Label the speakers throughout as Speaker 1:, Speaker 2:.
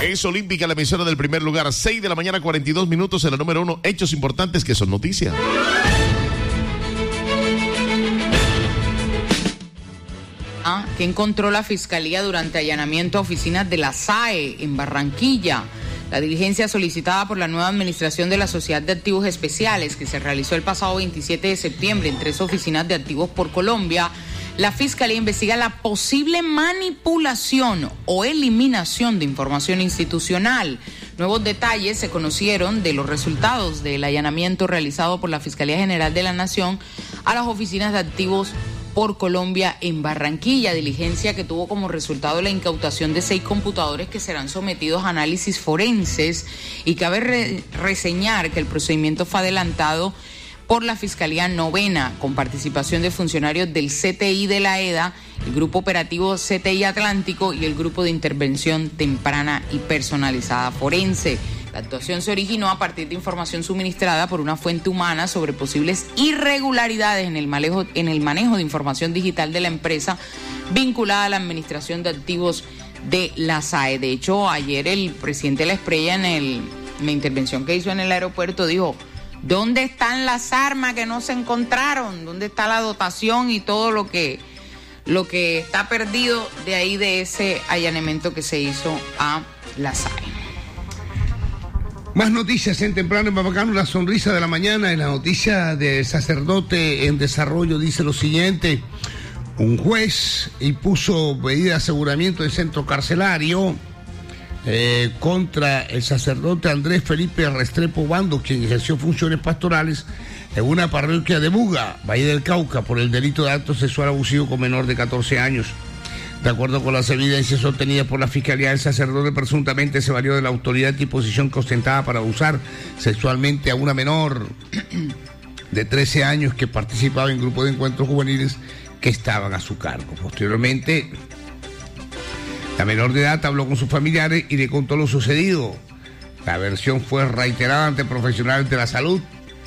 Speaker 1: Es Olímpica, la emisora del primer lugar. 6 de la mañana, 42 minutos en la número 1. Hechos importantes que son noticias.
Speaker 2: Que encontró la Fiscalía durante allanamiento a oficinas de la SAE en Barranquilla. La diligencia solicitada por la nueva administración de la Sociedad de Activos Especiales, que se realizó el pasado 27 de septiembre en 3 oficinas de activos por Colombia, la Fiscalía investiga la posible manipulación o eliminación de información institucional. Nuevos detalles se conocieron de los resultados del allanamiento realizado por la Fiscalía General de la Nación a las oficinas de activos por Colombia en Barranquilla, diligencia que tuvo como resultado la incautación de 6 computadores que serán sometidos a análisis forenses, y cabe reseñar que el procedimiento fue adelantado por la Fiscalía Novena, con participación de funcionarios del CTI de la EDA, el Grupo Operativo CTI Atlántico y el Grupo de Intervención Temprana y Personalizada Forense. La actuación se originó a partir de información suministrada por una fuente humana sobre posibles irregularidades en el manejo de información digital de la empresa vinculada a la administración de activos de la SAE. De hecho, ayer el presidente de la Esprella en la intervención que hizo en el aeropuerto dijo: ¿dónde están las armas que no se encontraron? ¿Dónde está la dotación y todo lo que está perdido de ahí, de ese allanamiento que se hizo a la SAE?
Speaker 3: Más noticias en Temprano en Mapacano, la sonrisa de la mañana. En la noticia del sacerdote en desarrollo dice lo siguiente: un juez impuso medida de aseguramiento del centro carcelario contra el sacerdote Andrés Felipe Restrepo Bando, quien ejerció funciones pastorales en una parroquia de Buga, Valle del Cauca, por el delito de acto sexual abusivo con menor de 14 años. De acuerdo con las evidencias obtenidas por la Fiscalía, el sacerdote presuntamente se valió de la autoridad y posición que ostentaba para abusar sexualmente a una menor de 13 años que participaba en grupos de encuentros juveniles que estaban a su cargo. Posteriormente, la menor de edad habló con sus familiares y le contó lo sucedido. La versión fue reiterada ante profesionales de la salud,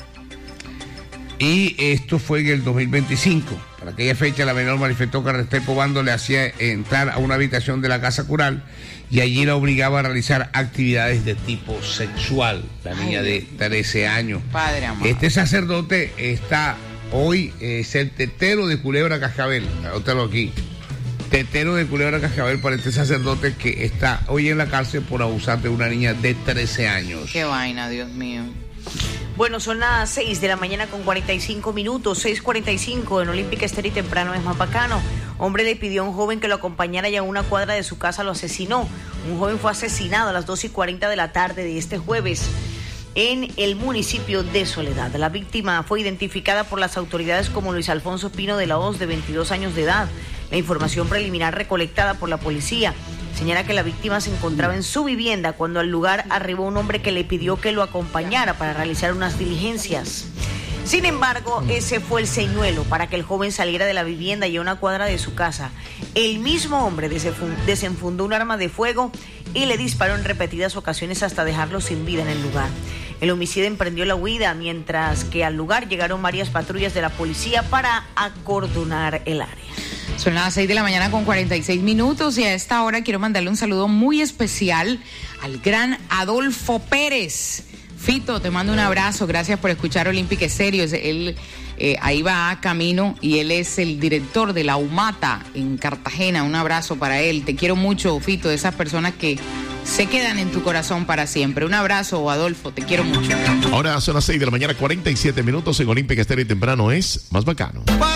Speaker 3: y esto fue en el 2025. Para aquella fecha, la menor manifestó que Restrepo Bando le hacía entrar a una habitación de la casa cural y allí la obligaba a realizar actividades de tipo sexual. La niña de 13 años.
Speaker 2: Padre amado.
Speaker 3: Este sacerdote está hoy, es el tetero de Culebra Cascabel. Anótalo aquí. Tetero de Culebra Cascabel para este sacerdote que está hoy en la cárcel por abusar de una niña de 13 años.
Speaker 2: Qué vaina, Dios mío.
Speaker 4: Bueno, son las 6 de la mañana con 45 minutos, 6:45 en Olímpica Estéreo y Temprano es Mapacano. Hombre le pidió a un joven que lo acompañara y a una cuadra de su casa lo asesinó. Un joven fue asesinado a las 2:40 de la tarde de este jueves en el municipio de Soledad. La víctima fue identificada por las autoridades como Luis Alfonso Pino de la Hoz, de 22 años de edad. La información preliminar recolectada por la policía señala que la víctima se encontraba en su vivienda cuando al lugar arribó un hombre que le pidió que lo acompañara para realizar unas diligencias. Sin embargo, ese fue el señuelo para que el joven saliera de la vivienda y a una cuadra de su casa. El mismo hombre desenfundó un arma de fuego y le disparó en repetidas ocasiones hasta dejarlo sin vida en el lugar. El homicida emprendió la huida, mientras que al lugar llegaron varias patrullas de la policía para acordonar el área.
Speaker 2: Son las 6 de la mañana con 46 minutos y a esta hora quiero mandarle un saludo muy especial al gran Adolfo Pérez. Fito, te mando un abrazo, gracias por escuchar Olímpica Estéreo. Él ahí va camino y él es el director de la UMATA en Cartagena. Un abrazo para él, te quiero mucho, Fito, de esas personas que se quedan en tu corazón para siempre. Un abrazo, Adolfo, te quiero mucho.
Speaker 1: Ahora son las 6 de la mañana, 47 minutos en Olímpica Estéreo y Temprano es Más Bacano.